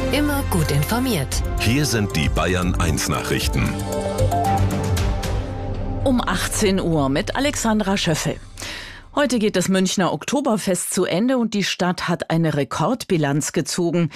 Immer gut informiert. Hier sind die Bayern 1 Nachrichten. Um 18 Uhr mit Alexandra Schöffel. Heute geht das Münchner Oktoberfest zu Ende und die Stadt hat eine Rekordbilanz gezogen.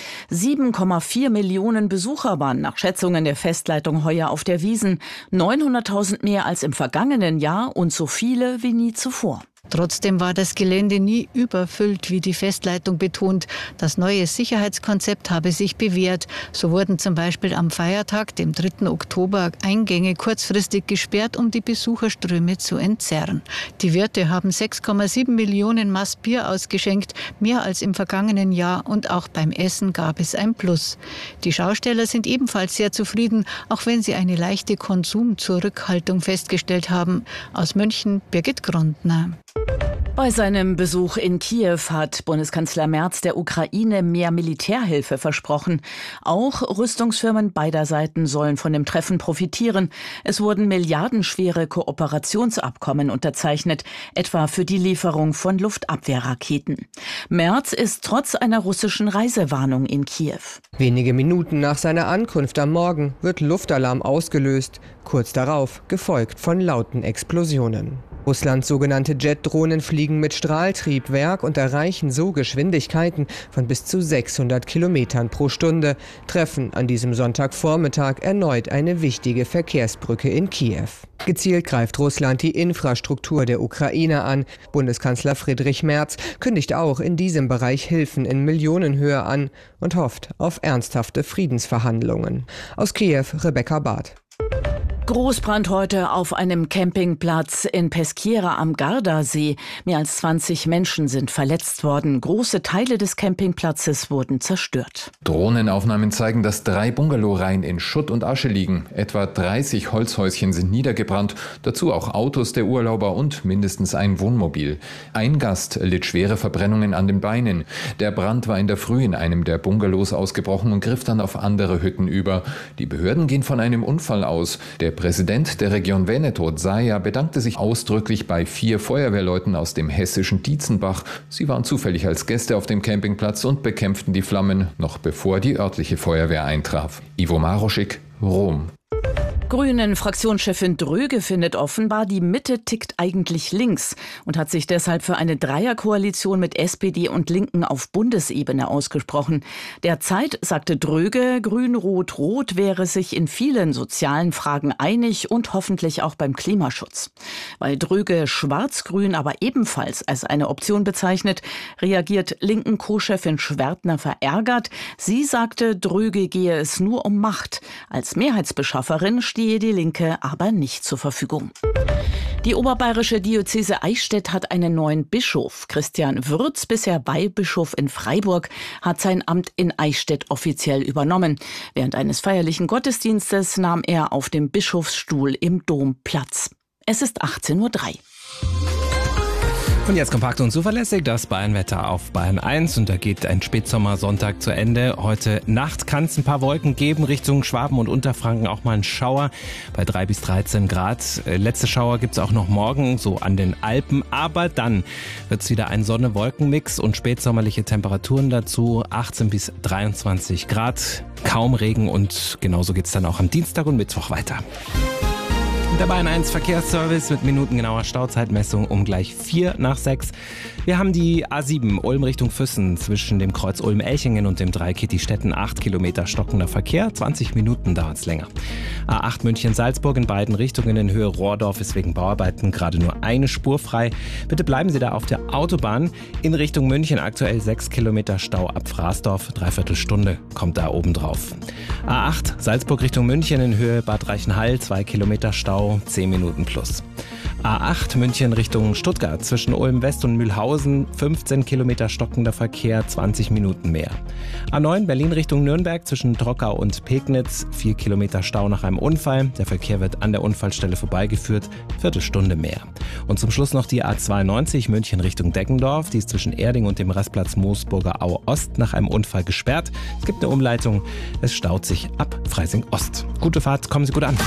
7,4 Millionen Besucher waren nach Schätzungen der Festleitung heuer auf der Wiesn. 900.000 mehr als im vergangenen Jahr und so viele wie nie zuvor. Trotzdem war das Gelände nie überfüllt, wie die Festleitung betont. Das neue Sicherheitskonzept habe sich bewährt. So wurden zum Beispiel am Feiertag, dem 3. Oktober, Eingänge kurzfristig gesperrt, um die Besucherströme zu entzerren. Die Wirte haben 6,7 Millionen Maß Bier ausgeschenkt, mehr als im vergangenen Jahr, und auch beim Essen gab es ein Plus. Die Schausteller sind ebenfalls sehr zufrieden, auch wenn sie eine leichte Konsumzurückhaltung festgestellt haben. Aus München, Birgit Grundner. Bei seinem Besuch in Kiew hat Bundeskanzler Merz der Ukraine mehr Militärhilfe versprochen. Auch Rüstungsfirmen beider Seiten sollen von dem Treffen profitieren. Es wurden milliardenschwere Kooperationsabkommen unterzeichnet, etwa für die Lieferung von Luftabwehrraketen. Merz ist trotz einer russischen Reisewarnung in Kiew. Wenige Minuten nach seiner Ankunft am Morgen wird Luftalarm ausgelöst, kurz darauf gefolgt von lauten Explosionen. Russlands sogenannte Jet-Drohnen fliegen mit Strahltriebwerk und erreichen so Geschwindigkeiten von bis zu 600 Kilometern pro Stunde, treffen an diesem Sonntagvormittag erneut eine wichtige Verkehrsbrücke in Kiew. Gezielt greift Russland die Infrastruktur der Ukraine an. Bundeskanzler Friedrich Merz kündigt auch in diesem Bereich Hilfen in Millionenhöhe an und hofft auf ernsthafte Friedensverhandlungen. Aus Kiew, Rebecca Barth. Großbrand heute auf einem Campingplatz in Peschiera am Gardasee. Mehr als 20 Menschen sind verletzt worden. Große Teile des Campingplatzes wurden zerstört. Drohnenaufnahmen zeigen, dass 3 Bungalowreihen in Schutt und Asche liegen. Etwa 30 Holzhäuschen sind niedergebrannt, dazu auch Autos der Urlauber und mindestens ein Wohnmobil. Ein Gast litt schwere Verbrennungen an den Beinen. Der Brand war in der Früh in einem der Bungalows ausgebrochen und griff dann auf andere Hütten über. Die Behörden gehen von einem Unfall aus. Der Präsident der Region Veneto, Zaia, bedankte sich ausdrücklich bei 4 Feuerwehrleuten aus dem hessischen Dietzenbach. Sie waren zufällig als Gäste auf dem Campingplatz und bekämpften die Flammen, noch bevor die örtliche Feuerwehr eintraf. Ivo Maroschik, Rom. Grünen-Fraktionschefin Dröge findet offenbar, die Mitte tickt eigentlich links und hat sich deshalb für eine Dreierkoalition mit SPD und Linken auf Bundesebene ausgesprochen. Derzeit, sagte Dröge, Grün-Rot-Rot wäre sich in vielen sozialen Fragen einig und hoffentlich auch beim Klimaschutz. Weil Dröge Schwarz-Grün aber ebenfalls als eine Option bezeichnet, reagiert linken Co-Chefin Schwertner verärgert. Sie sagte, Dröge gehe es nur um Macht. Als Mehrheitsbeschafferin stehe die Linke aber nicht zur Verfügung. Die oberbayerische Diözese Eichstätt hat einen neuen Bischof. Christian Würz, bisher Weihbischof in Freiburg, hat sein Amt in Eichstätt offiziell übernommen. Während eines feierlichen Gottesdienstes nahm er auf dem Bischofsstuhl im Dom Platz. Es ist 18:03 Uhr. Und jetzt kompakt und zuverlässig das Bayernwetter auf Bayern 1 und da geht ein Spätsommersonntag zu Ende. Heute Nacht kann es ein paar Wolken geben, Richtung Schwaben und Unterfranken auch mal ein Schauer bei 3 bis 13 Grad. Letzte Schauer gibt's auch noch morgen, so an den Alpen, aber dann wird's wieder ein Sonne-Wolken-Mix und spätsommerliche Temperaturen dazu, 18 bis 23 Grad, kaum Regen und genauso geht's dann auch am Dienstag und Mittwoch weiter. Der Bayern 1 Verkehrsservice mit minutengenauer Stauzeitmessung um gleich 4 nach 6. Wir haben die A7 Ulm Richtung Füssen zwischen dem Kreuz Ulm-Elchingen und dem Dreieck Kitti-Stetten 8 Kilometer stockender Verkehr. 20 Minuten dauert's länger. A8 München-Salzburg in beiden Richtungen in Höhe Rohrdorf ist wegen Bauarbeiten gerade nur eine Spur frei. Bitte bleiben Sie da auf der Autobahn. In Richtung München aktuell 6 Kilometer Stau ab Fraßdorf. Dreiviertel Stunde kommt da oben drauf. A8 Salzburg Richtung München in Höhe Bad Reichenhall 2 Kilometer Stau, 10 Minuten plus. A8 München Richtung Stuttgart zwischen Ulm West und Mühlhausen 15 Kilometer stockender Verkehr, 20 Minuten mehr. A9 Berlin Richtung Nürnberg zwischen Trockau und Pegnitz 4 Kilometer Stau nach einem Unfall. Der Verkehr wird an der Unfallstelle vorbeigeführt, Viertelstunde mehr. Und zum Schluss noch die A92 München Richtung Deggendorf. Die ist zwischen Erding und dem Rastplatz Moosburger Au Ost nach einem Unfall gesperrt. Es gibt eine Umleitung. Es staut sich ab Freising Ost. Gute Fahrt, kommen Sie gut an.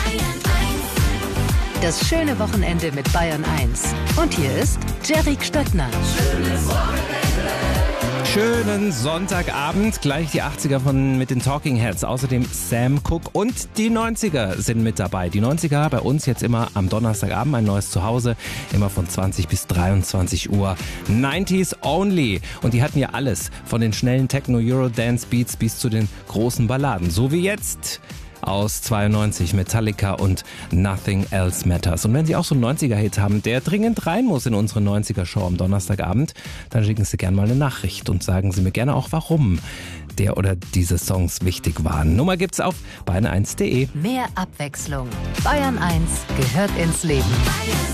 Das schöne Wochenende mit Bayern 1. Und hier ist Jerry Stöckner. Schönes Wochenende. Schönen Sonntagabend. Gleich die 80er mit den Talking Heads. Außerdem Sam Cooke und die 90er sind mit dabei. Die 90er bei uns jetzt immer am Donnerstagabend ein neues Zuhause. Immer von 20 bis 23 Uhr. 90s only. Und die hatten ja alles. Von den schnellen Techno-Euro-Dance-Beats bis zu den großen Balladen. So wie jetzt aus 92 Metallica und Nothing Else Matters. Und wenn Sie auch so einen 90er-Hit haben, der dringend rein muss in unsere 90er-Show am Donnerstagabend, dann schicken Sie gerne mal eine Nachricht und sagen Sie mir gerne auch, warum der oder diese Songs wichtig waren. Nummer gibt's auf bayern1.de. Mehr Abwechslung. Bayern 1 gehört ins Leben.